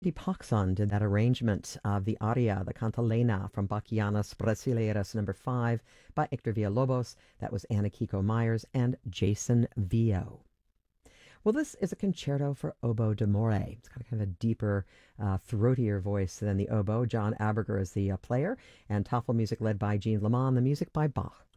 Eddie Poxon did that arrangement of the aria, the cantalena from Bachianas Brasileiras number 5 by Hector Villalobos. That was Anna Kiko Myers and Jason Vio. Well, this is a concerto for oboe d'amore. It's got kind of a deeper, throatier voice than the oboe. John Aberger is the player, and Tafel music led by Jean Lamont, the music by Bach.